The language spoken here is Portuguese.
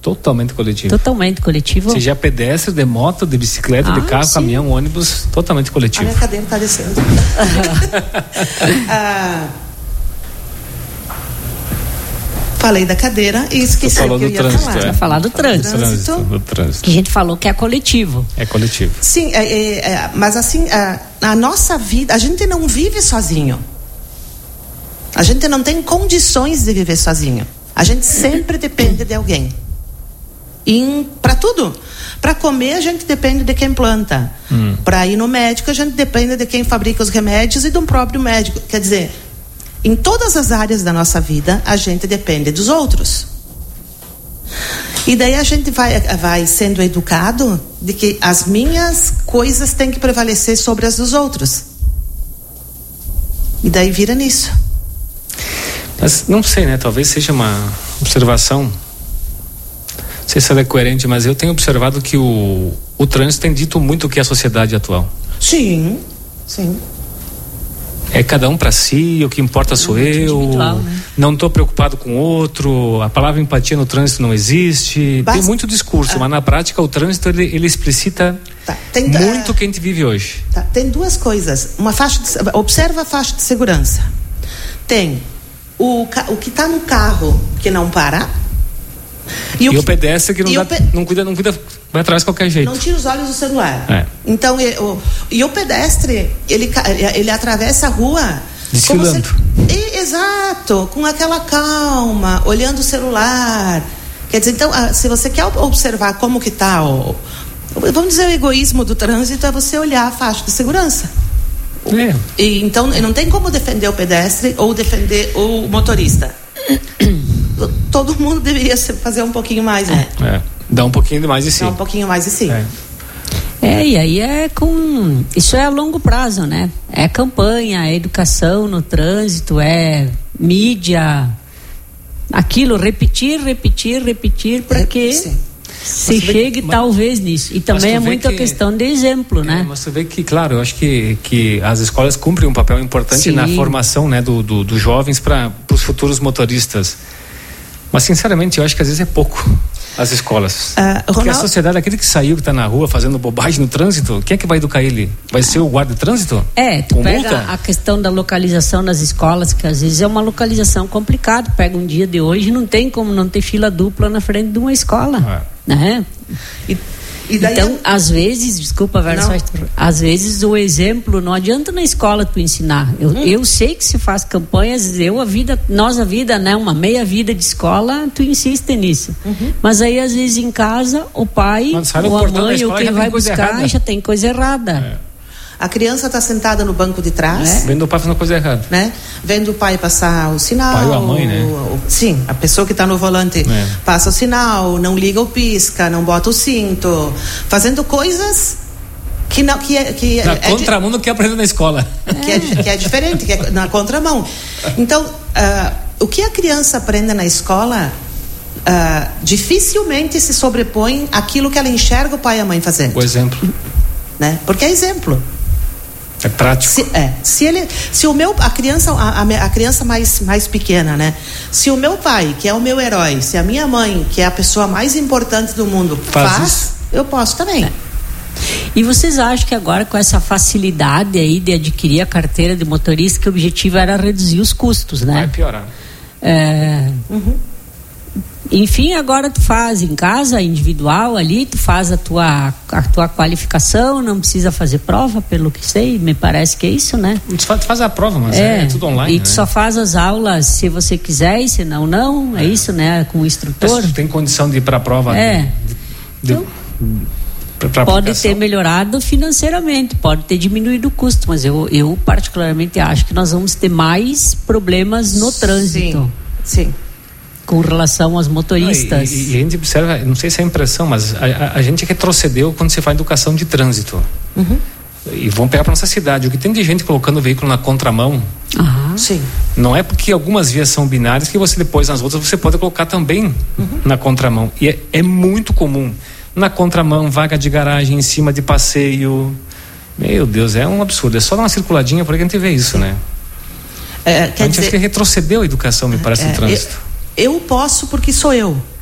Totalmente coletivo. Totalmente coletivo. Seja pedestre, de moto, de bicicleta, de carro, caminhão, ônibus, totalmente coletivo. A minha cadeira está descendo. Falei da cadeira e esqueci o que eu ia falar. Vai falar do trânsito. Do trânsito. Que a gente falou que é coletivo. É coletivo. Sim, mas assim, a nossa vida, a gente não vive sozinho. A gente não tem condições de viver sozinho. A gente sempre depende de alguém. Para tudo. Para comer, a gente depende de quem planta. Para ir no médico, a gente depende de quem fabrica os remédios e do próprio médico. Quer dizer, em todas as áreas da nossa vida, a gente depende dos outros. E daí a gente vai sendo educado de que as minhas coisas têm que prevalecer sobre as dos outros. E daí vira nisso. Mas não sei, né? Talvez seja uma observação. Não sei se ela é coerente, mas eu tenho observado que o trânsito tem dito muito o que é a sociedade atual. Sim, sim. É cada um para si, o que importa sou eu, né? Não estou preocupado com o outro, a palavra empatia no trânsito não existe. Tem muito discurso, mas na prática o trânsito ele explicita muito o que a gente vive hoje. Tem duas coisas. Observa a faixa de segurança. Tem o que está no carro que não para. E o pedestre que não cuida, vai atrás de qualquer jeito. Não tira os olhos do celular. Então, e o pedestre, ele atravessa a rua desfilando. Exato, com aquela calma, olhando o celular. Quer dizer, então, se você quer observar como que está vamos dizer, o egoísmo do trânsito é você olhar a faixa de segurança. E então, não tem como defender o pedestre ou defender o motorista. Todo mundo deveria fazer um pouquinho mais, né? Dá um pouquinho mais de si. Dá um pouquinho mais de si. E aí isso é a longo prazo, né? É campanha, é educação no trânsito, é mídia, aquilo, repetir, para que se chegue talvez nisso. E também é muito a questão de exemplo, né? Mas você vê que, claro, eu acho que as escolas cumprem um papel importante na formação, né, dos jovens para os futuros motoristas. Mas sinceramente eu acho que às vezes é pouco as escolas. Porque a sociedade, aquele que saiu, que está na rua fazendo bobagem no trânsito, quem é que vai educar ele? Vai ser o guarda de trânsito? Tu pega a questão da localização nas escolas, que às vezes é uma localização complicada. Pega um dia de hoje, não tem como não ter fila dupla na frente de uma escola, né? E daí então, às vezes, desculpa, às vezes o exemplo, não adianta na escola tu ensinar. Eu sei que se faz campanhas, a vida, né, uma meia vida de escola, tu insiste nisso. Mas aí, às vezes, em casa, o pai, ou a mãe, ou quem vai buscar, já tem coisa errada. A criança está sentada no banco de trás. Vendo o pai fazendo coisa errada. Né? Vendo o pai passar o sinal. O pai ou a mãe, né? Sim, a pessoa que está no volante passa o sinal, não liga o pisca, não bota o cinto. Fazendo coisas que não... na contramão do que aprende na escola. Que é diferente, que é na contramão. Então, o que a criança aprende na escola dificilmente se sobrepõe àquilo que ela enxerga o pai e a mãe fazendo. O exemplo. Né? Porque é exemplo. É prático. A criança mais pequena, né? Se o meu pai, que é o meu herói, se a minha mãe, que é a pessoa mais importante do mundo, faz eu posso também. E vocês acham que agora, com essa facilidade aí de adquirir a carteira de motorista, que o objetivo era reduzir os custos, né? Vai piorar. Enfim, agora tu faz em casa, individual ali, tu faz a tua qualificação, não precisa fazer prova, pelo que sei, me parece que é isso, né? Tu faz a prova, mas é tudo online, e tu só faz as aulas se você quiser, e se não, é isso, né? Com o instrutor. Tu tem condição de ir para a prova. Pode ter melhorado financeiramente, pode ter diminuído o custo, mas eu particularmente acho que nós vamos ter mais problemas no trânsito. Sim. Com relação aos motoristas. E a gente observa, não sei se é impressão, mas a gente retrocedeu quando se faz educação de trânsito. E vamos pegar para nossa cidade. O que tem de gente colocando o veículo na contramão, sim. Não é porque algumas vias são binárias que você depois nas outras você pode colocar também na contramão. E é muito comum. Na contramão, vaga de garagem, em cima de passeio. Meu Deus, é um absurdo. É só dar uma circuladinha para que a gente vê isso, né? A gente acha que retrocedeu a educação, me parece, no trânsito. Eu posso porque sou eu.